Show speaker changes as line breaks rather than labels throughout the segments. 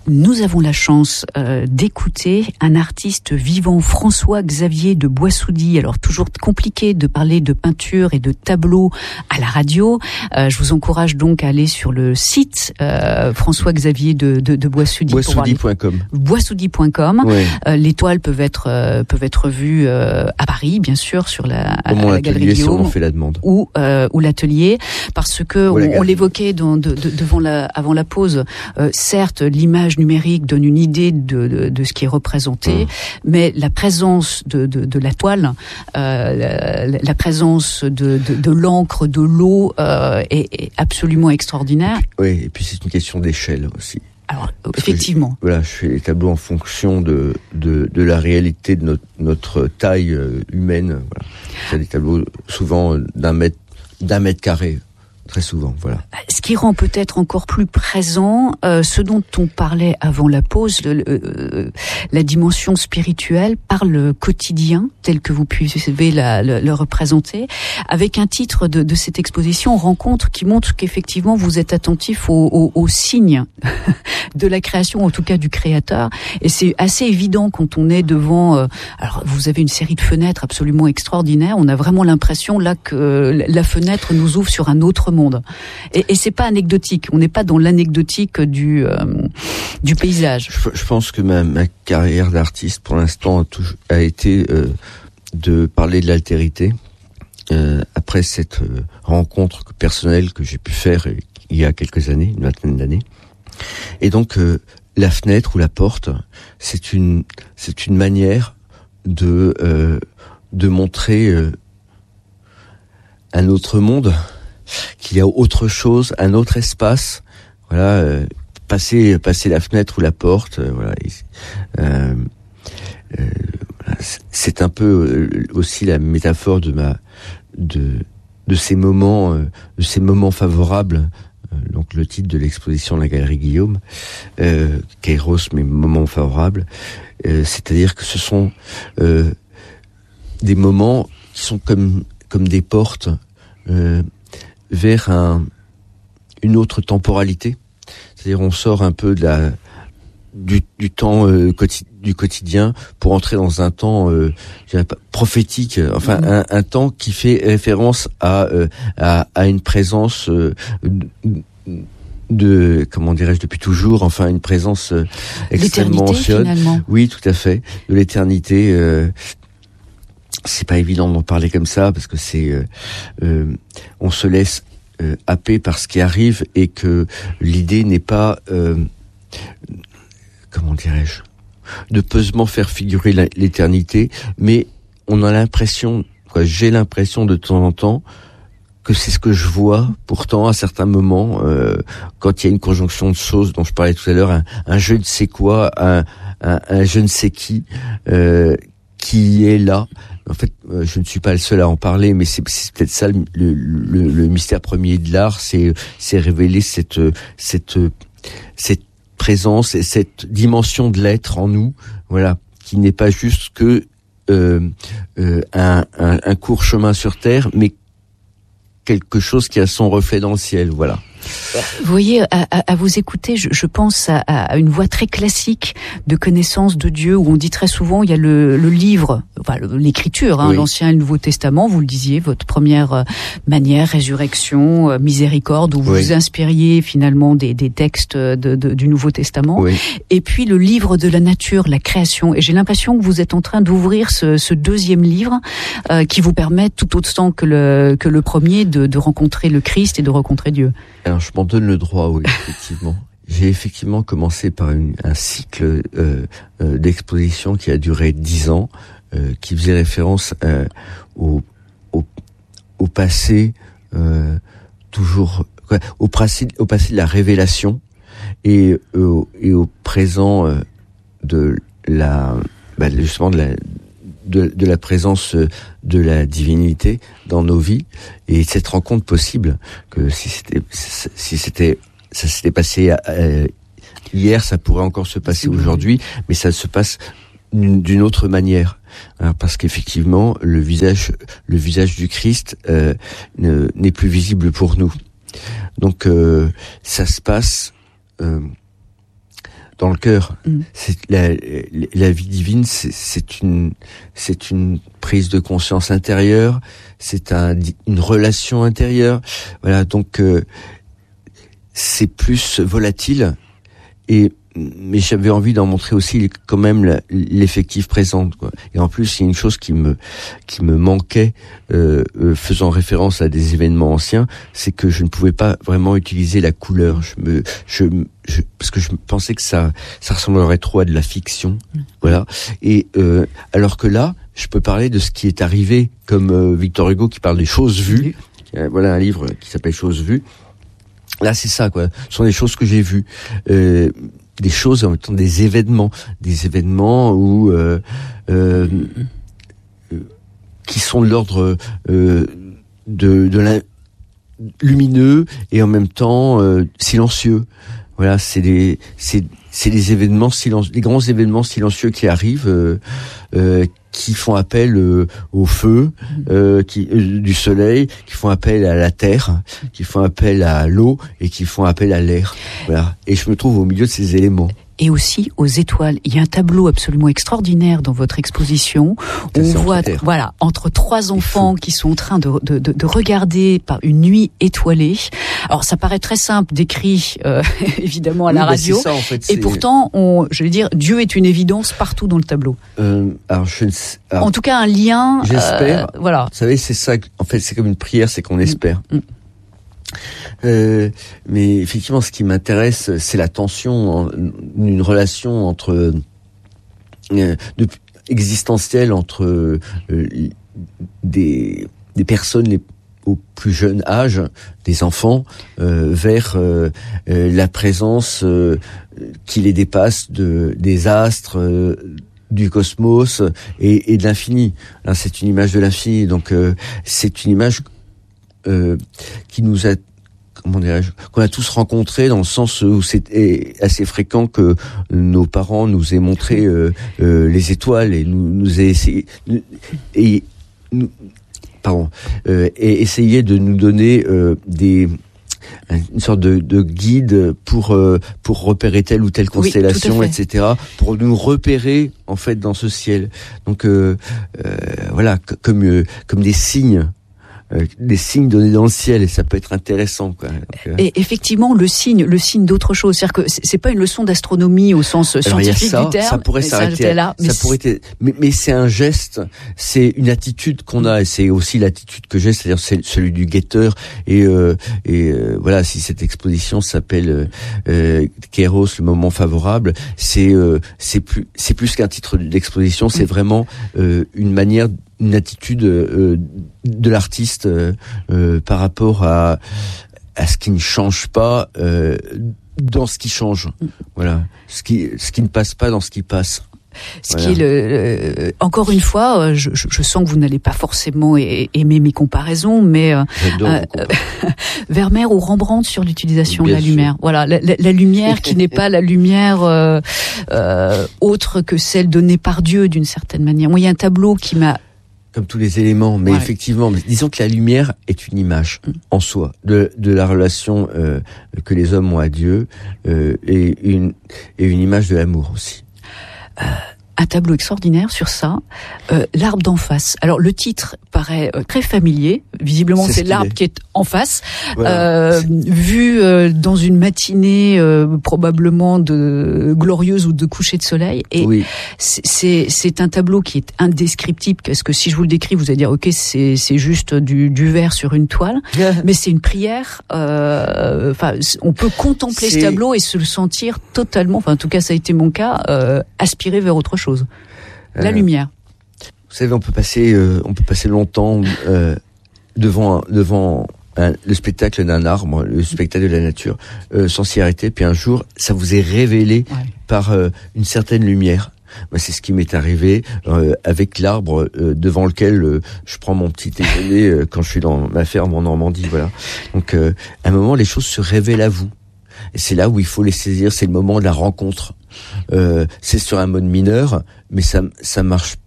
Nous avons la chance d'écouter un artiste vivant, François-Xavier de Boissoudy. Alors toujours compliqué de parler de peinture et de tableau à la radio. Je vous encourage donc à aller sur le site François-Xavier de Boissoudy.
Boissoudy.com.
Boissoudy.com.
Oui.
Les toiles peuvent être vues à Paris, bien sûr, sur la Galerie
si
Guillaume.
on fait la demande.
Ou l'atelier, parce que on l'évoquait avant la pause. Certes, l'image numérique donne une idée de ce qui est représenté, mais la présence de la toile, la présence de l'encre, de l'eau est absolument extraordinaire.
Oui, et puis c'est une question d'échelle aussi.
Alors, effectivement.
Je fais les tableaux en fonction de la réalité de notre taille humaine. Voilà. C'est des tableaux souvent d'un mètre carré. Très souvent, voilà.
Ce qui rend peut-être encore plus présent ce dont on parlait avant la pause, la dimension spirituelle par le quotidien, tel que vous pouvez le représenter, avec un titre de cette exposition, Rencontre, qui montre qu'effectivement vous êtes attentif aux signes de la création, en tout cas du créateur. Et c'est assez évident quand on est devant... alors, vous avez une série de fenêtres absolument extraordinaires. On a vraiment l'impression là que la fenêtre nous ouvre sur un autre monde. Et c'est pas anecdotique. On n'est pas dans l'anecdotique du paysage.
Je pense que ma carrière d'artiste, pour l'instant, a été de parler de l'altérité. Après cette rencontre personnelle que j'ai pu faire il y a quelques années, une vingtaine d'années. Et donc, la fenêtre ou la porte, c'est une manière de montrer un autre monde, qu'il y a autre chose, un autre espace. Voilà, passer la fenêtre ou la porte. C'est un peu aussi la métaphore de ces moments favorables. Donc le titre de l'exposition de la Galerie Guillaume, Kairos, mes moments favorables. C'est-à-dire que ce sont des moments qui sont comme des portes vers une autre temporalité. C'est-à-dire on sort un peu du temps du quotidien pour entrer dans un temps je dirais pas prophétique, enfin un temps qui fait référence à une présence de comment dirais-je depuis toujours, enfin une présence extrêmement ancienne.
Finalement.
Oui, tout à fait, de l'éternité. C'est pas évident d'en parler comme ça parce que on se laisse happer par ce qui arrive et que l'idée n'est pas comment dirais-je, de peusement faire figurer l'éternité, mais on a l'impression, j'ai l'impression de temps en temps que c'est ce que je vois. Pourtant, à certains moments, quand il y a une conjonction de choses dont je parlais tout à l'heure, un je ne sais quoi, un je ne sais qui est là. En fait, je ne suis pas le seul à en parler, mais c'est peut-être ça le mystère premier de l'art, c'est révéler cette présence et cette dimension de l'être en nous, voilà, qui n'est pas juste que un court chemin sur terre, mais quelque chose qui a son reflet dans le ciel, voilà.
Vous voyez, à vous écouter, je pense à une voie très classique de connaissance de Dieu, où on dit très souvent, il y a le livre, enfin l'écriture, oui. L'Ancien et le Nouveau Testament, vous le disiez, votre première manière, résurrection, miséricorde, où vous vous inspiriez finalement des textes du Nouveau Testament, et puis le livre de la nature, la création. Et j'ai l'impression que vous êtes en train d'ouvrir ce deuxième livre qui vous permet tout autant que le premier de rencontrer le Christ et de rencontrer Dieu.
Alors, je m'en donne le droit, oui, effectivement. J'ai effectivement commencé par un cycle d'exposition qui a duré 10 ans, qui faisait référence au passé, toujours au passé de la révélation et au présent de justement de la présence de la divinité dans nos vies, et cette rencontre possible, que si ça s'était passé hier, ça pourrait encore se passer aujourd'hui, mais ça se passe d'une autre manière. Alors, parce qu'effectivement, le visage du Christ n'est plus visible pour nous. Donc ça se passe dans le cœur. C'est la vie divine, c'est une prise de conscience intérieure, c'est une relation intérieure. Voilà, donc c'est plus volatile, mais j'avais envie d'en montrer aussi quand même l'effectif présent, quoi. Et en plus, il y a une chose qui me manquait, faisant référence à des événements anciens, c'est que je ne pouvais pas vraiment utiliser la couleur. Parce que je pensais que ça ressemblerait trop à de la fiction, voilà. Et alors que là, je peux parler de ce qui est arrivé, comme Victor Hugo qui parle des choses vues. Voilà un livre qui s'appelle Choses vues. Là, c'est ça, quoi. Ce sont des choses que j'ai vues. Des choses en même temps des événements où qui sont de l'ordre de la lumineux et en même temps silencieux. Voilà, c'est des événements silencieux, des grands événements silencieux qui arrivent, qui font appel au feu du soleil, qui font appel à la terre, qui font appel à l'eau et qui font appel à l'air. Voilà. Et je me trouve au milieu de ces éléments.
Et aussi aux étoiles. Il y a un tableau absolument extraordinaire dans votre exposition où on voit, voilà, entre trois enfants qui sont en train de regarder par une nuit étoilée. Alors ça paraît très simple, décrit évidemment à la radio. Ça, en fait, et pourtant, je vais dire, Dieu est une évidence partout dans le tableau. En tout cas, un lien.
J'espère.
Voilà.
Vous savez, c'est ça. En fait, c'est comme une prière, c'est qu'on espère. Mais effectivement, ce qui m'intéresse, c'est la tension, une relation entre existentielle entre des personnes au plus jeune âge, des enfants, vers la présence qui les dépasse des astres, du cosmos et de l'infini. Là, c'est une image de l'infini, donc c'est une image qui nous a, comment dirais-je, qu'on a tous rencontré, dans le sens où c'est assez fréquent que nos parents nous aient montré les étoiles et nous aient essayé et essayer de nous donner une sorte de guide pour repérer telle ou telle constellation, etc., pour nous repérer en fait dans ce ciel. Donc voilà, comme des signes donnés dans le ciel, et ça peut être intéressant, quoi. Donc,
et effectivement, le signe d'autre chose, c'est-à-dire que c'est pas une leçon d'astronomie au sens scientifique du terme.
Ça pourrait s'arrêter là, mais c'est un geste, c'est une attitude qu'on a, et c'est aussi l'attitude que j'ai, c'est-à-dire c'est celui du guetteur. Et voilà, si cette exposition s'appelle Kairos, le moment favorable, c'est plus qu'un titre d'exposition, c'est vraiment une attitude de l'artiste par rapport à ce qui ne change pas dans ce qui change. Voilà, ce qui ne passe pas dans ce qui passe.
Ce qui est encore une fois, je sens que vous n'allez pas forcément aimer mes comparaisons, mais Vermeer ou Rembrandt sur l'utilisation de la lumière. Voilà, la lumière qui n'est pas la lumière autre que celle donnée par Dieu d'une certaine manière. Moi, il y a un tableau qui m'a...
Comme tous les éléments, mais effectivement, disons que la lumière est une image en soi de la relation que les hommes ont à Dieu, et une image de l'amour aussi.
Un tableau extraordinaire sur ça, l'arbre d'en face. Alors le titre paraît très familier, visiblement c'est l'arbre qui est en face, voilà. Vu dans une matinée probablement glorieuse ou de coucher de soleil, et c'est un tableau qui est indescriptible, parce que si je vous le décris, vous allez dire ok, c'est juste du vert sur une toile, mais c'est une prière. On peut contempler ce tableau et se le sentir totalement, en tout cas ça a été mon cas, aspiré vers autre chose. La lumière.
Vous savez, on peut passer longtemps devant le spectacle d'un arbre, le spectacle de la nature, sans s'y arrêter. Puis un jour, ça vous est révélé par une certaine lumière. Moi, c'est ce qui m'est arrivé avec l'arbre devant lequel je prends mon petit déjeuner quand je suis dans ma ferme en Normandie. Voilà. Donc, à un moment, les choses se révèlent à vous. Et c'est là où il faut les saisir. C'est le moment de la rencontre. C'est sur un mode mineur, mais ça marche.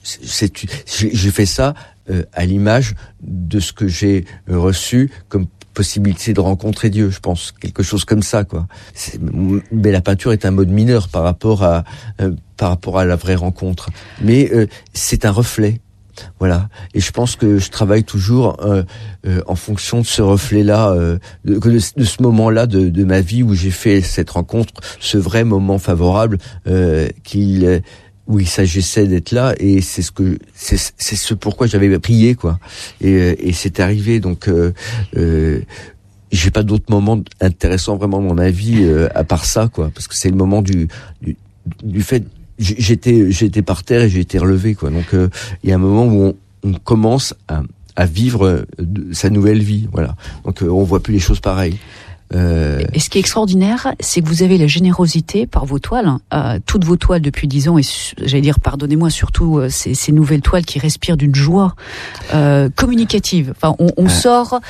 J'ai fait ça à l'image de ce que j'ai reçu comme possibilité de rencontrer Dieu, je pense, quelque chose comme ça, quoi. Mais la peinture est un mode mineur par rapport à la vraie rencontre. Mais c'est un reflet. Voilà, et je pense que je travaille toujours en fonction de ce reflet-là, de ce moment-là de ma vie où j'ai fait cette rencontre, ce vrai moment favorable où il s'agissait d'être là, et c'est ce pourquoi j'avais prié, quoi. Et c'est arrivé, donc j'ai pas d'autres moments intéressants vraiment dans ma vie à part ça, quoi, parce que c'est le moment du fait. J'étais par terre et j'ai été relevé, quoi. Donc il y a un moment où on commence à vivre sa nouvelle vie, voilà. Donc on voit plus les choses pareilles.
Et ce qui est extraordinaire, c'est que vous avez la générosité par vos toiles, toutes vos toiles depuis 10 ans, et j'allais dire, pardonnez-moi, surtout ces nouvelles toiles qui respirent d'une joie communicative. Enfin, on sort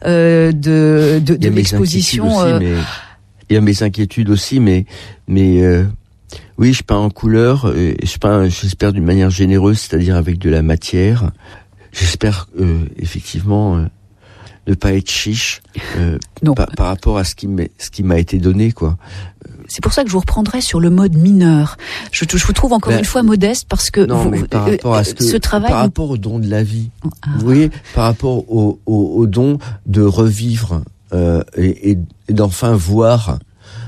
de l'exposition.
Il y a mes inquiétudes aussi, mais oui, je peins en couleur, et je peins, j'espère, d'une manière généreuse, c'est-à-dire avec de la matière. J'espère effectivement ne pas être chiche par rapport à ce qui m'a été donné, quoi.
C'est pour ça que je vous reprendrai sur le mode mineur. Je vous trouve encore une fois modeste parce que
par rapport à ce travail, par rapport au don de la vie. Vous voyez, par rapport au don de revivre et d'enfin voir.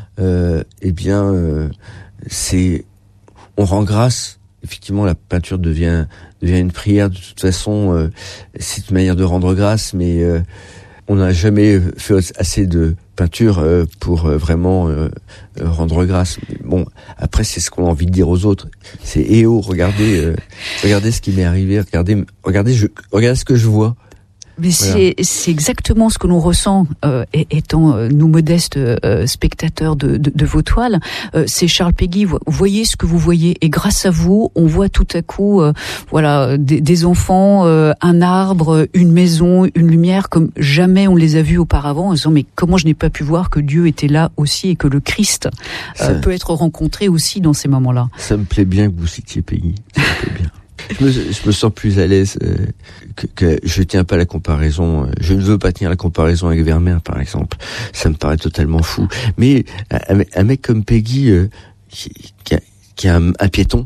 On rend grâce. Effectivement, la peinture devient une prière. De toute façon, c'est une manière de rendre grâce, mais on n'a jamais fait assez de peinture pour vraiment rendre grâce. Bon, après, c'est ce qu'on a envie de dire aux autres. C'est regardez ce qui m'est arrivé. Regardez ce que je vois.
Mais voilà. C'est exactement ce que l'on ressent étant nous modestes spectateurs de vos toiles. C'est Charles Péguy, vous voyez ce que vous voyez, et grâce à vous, on voit tout à coup des enfants, un arbre, une maison, une lumière comme jamais on les a vus auparavant, en disant mais comment je n'ai pas pu voir que Dieu était là aussi et que le Christ peut être rencontré aussi dans ces moments-là.
Ça me plaît bien que vous citiez Péguy, ça me plaît bien. Je me sens plus à l'aise que je tiens pas la comparaison. Je ne veux pas tenir la comparaison avec Vermeer, par exemple. Ça me paraît totalement fou. Mais un mec comme Péguy, qui a un piéton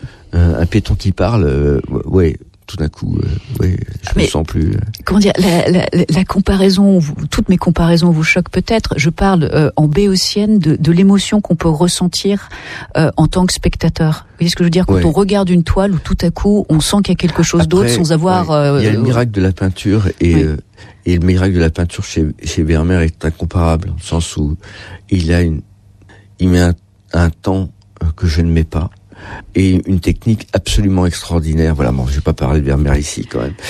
qui parle, tout d'un coup, je me sens plus.
Comment dire, la comparaison, toutes mes comparaisons vous choquent peut-être. Je parle en béotienne de l'émotion qu'on peut ressentir en tant que spectateur. Vous voyez ce que je veux dire, quand on regarde une toile où tout à coup on sent qu'il y a quelque chose d'autre sans avoir.
Il y a le miracle de la peinture et le miracle de la peinture chez Vermeer est incomparable, dans le sens où il met un temps que je ne mets pas. Et une technique absolument extraordinaire. Voilà, bon, je vais pas parler de Vermeer ici quand même,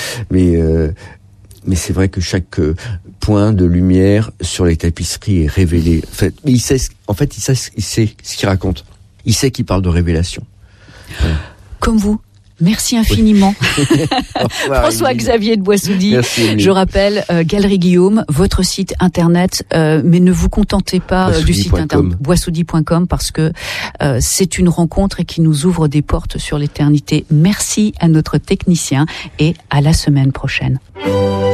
mais c'est vrai que chaque point de lumière sur les tapisseries est révélé. Mais il sait ce qu'il raconte. Il sait qu'il parle de révélation. Voilà.
Comme vous. Merci infiniment. François-Xavier de Boissoudy.
Merci,
je rappelle, Galerie Guillaume, votre site internet, mais ne vous contentez pas du site internet boissoudy.com parce que c'est une rencontre et qui nous ouvre des portes sur l'éternité. Merci à notre technicien et à la semaine prochaine.